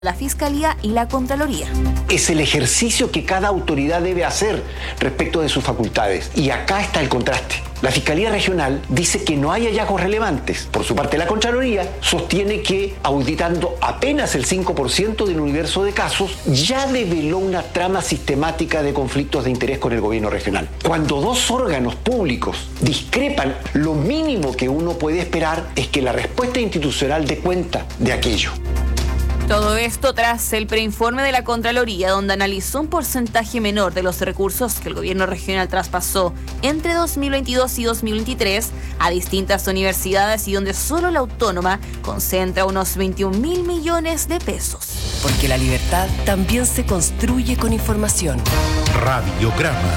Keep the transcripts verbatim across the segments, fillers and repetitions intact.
la Fiscalía y la Contraloría. Es el ejercicio que cada autoridad debe hacer respecto de sus facultades. Y acá está el contraste. La Fiscalía Regional dice que no hay hallazgos relevantes. Por su parte, la Contraloría sostiene que, auditando apenas el cinco por ciento del universo de casos, ya develó una trama sistemática de conflictos de interés con el gobierno regional. Cuando dos órganos públicos discrepan, lo mínimo que uno puede esperar es que la respuesta institucional dé cuenta de aquello. Todo esto tras el preinforme de la Contraloría, donde analizó un porcentaje menor de los recursos que el gobierno regional traspasó entre dos mil veintidós y dos mil veintitrés a distintas universidades y donde solo la autónoma concentra unos veintiún mil millones de pesos. Porque la libertad también se construye con información. Radiograma.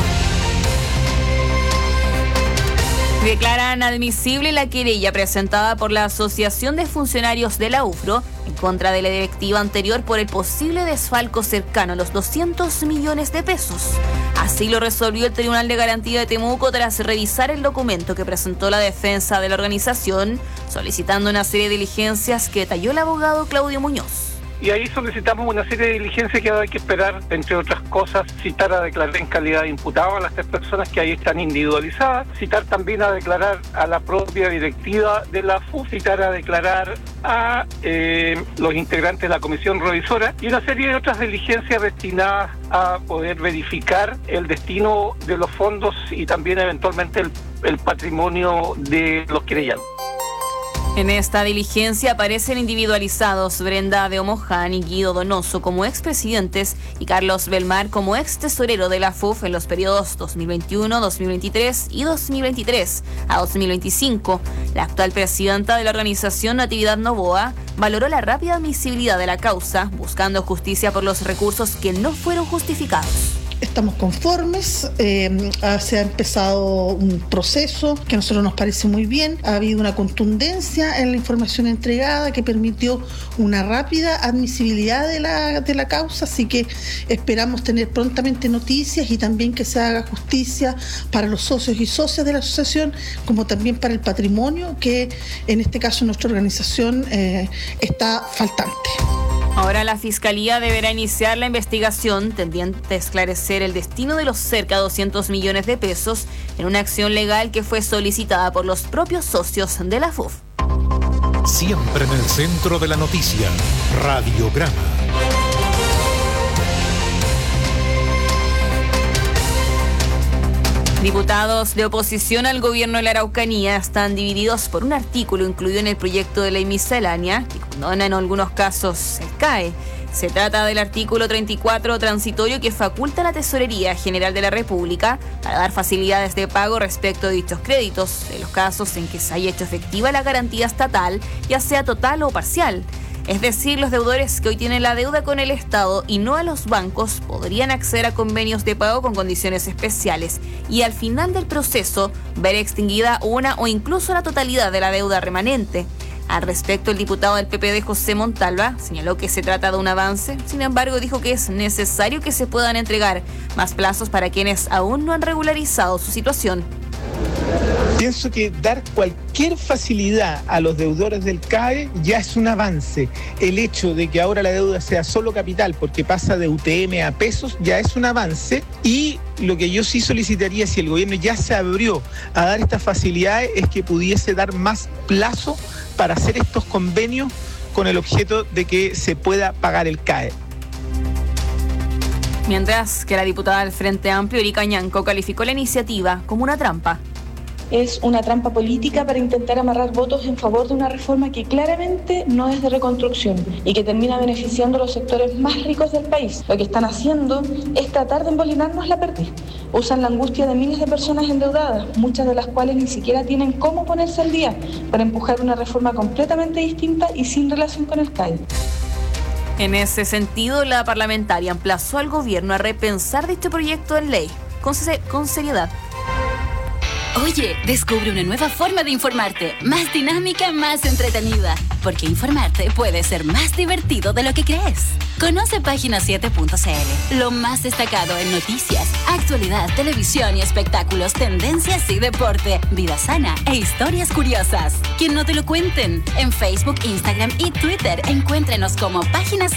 Declaran admisible la querella presentada por la Asociación de Funcionarios de la U F R O en contra de la directiva anterior por el posible desfalco cercano a los doscientos millones de pesos. Así lo resolvió el Tribunal de Garantía de Temuco tras revisar el documento que presentó la defensa de la organización, solicitando una serie de diligencias que detalló el abogado Claudio Muñoz. Y ahí solicitamos una serie de diligencias que hay que esperar, entre otras cosas, citar a declarar en calidad de imputado a las tres personas que ahí están individualizadas, citar también a declarar a la propia directiva de la F U F, citar a declarar a eh, los integrantes de la comisión revisora y una serie de otras diligencias destinadas a poder verificar el destino de los fondos y también eventualmente el, el patrimonio de los querellados. En esta diligencia aparecen individualizados Brenda de Omoján y Guido Donoso como expresidentes y Carlos Belmar como ex tesorero de la F U F en los periodos dos mil veintiuno, dos mil veintitrés y dos mil veintitrés a dos mil veinticinco. La actual presidenta de la organización, Natividad Novoa, valoró la rápida admisibilidad de la causa, buscando justicia por los recursos que no fueron justificados. Estamos conformes, eh, se ha empezado un proceso que a nosotros nos parece muy bien, ha habido una contundencia en la información entregada que permitió una rápida admisibilidad de la, de la causa, así que esperamos tener prontamente noticias y también que se haga justicia para los socios y socias de la asociación, como también para el patrimonio que en este caso nuestra organización eh, está faltante. Ahora la Fiscalía deberá iniciar la investigación tendiente a esclarecer el destino de los cerca de doscientos millones de pesos en una acción legal que fue solicitada por los propios socios de la F U F. Siempre en el centro de la noticia, Radiograma. Diputados de oposición al gobierno de la Araucanía están divididos por un artículo incluido en el proyecto de ley miscelánea que condona en algunos casos el C A E. Se trata del artículo treinta y cuatro transitorio que faculta a la Tesorería General de la República para dar facilidades de pago respecto de dichos créditos, en los casos en que se haya hecho efectiva la garantía estatal, ya sea total o parcial. Es decir, los deudores que hoy tienen la deuda con el Estado y no a los bancos podrían acceder a convenios de pago con condiciones especiales y al final del proceso ver extinguida una o incluso la totalidad de la deuda remanente. Al respecto, el diputado del P P D, José Montalva, señaló que se trata de un avance, sin embargo dijo que es necesario que se puedan entregar más plazos para quienes aún no han regularizado su situación. Pienso que dar cualquier facilidad a los deudores del C A E ya es un avance. El hecho de que ahora la deuda sea solo capital porque pasa de U T M a pesos ya es un avance, y lo que yo sí solicitaría, si el gobierno ya se abrió a dar estas facilidades, es que pudiese dar más plazo para hacer estos convenios con el objeto de que se pueda pagar el C A E. Mientras que la diputada del Frente Amplio, Erika Ñanco, calificó la iniciativa como una trampa. Es una trampa política para intentar amarrar votos en favor de una reforma que claramente no es de reconstrucción y que termina beneficiando a los sectores más ricos del país. Lo que están haciendo es tratar de embolinarnos la perdiz. Usan la angustia de miles de personas endeudadas, muchas de las cuales ni siquiera tienen cómo ponerse al día, para empujar una reforma completamente distinta y sin relación con el C A E. En ese sentido, la parlamentaria emplazó al gobierno a repensar dicho proyecto de ley con, con seriedad. Oye, descubre una nueva forma de informarte, más dinámica, más entretenida. porque informarte puede ser más divertido de lo que crees. Conoce página siete punto c l, lo más destacado en noticias, actualidad, televisión y espectáculos, tendencias y deporte, vida sana e historias curiosas. Que no te lo cuenten. En Facebook, Instagram y Twitter encuéntrenos como Página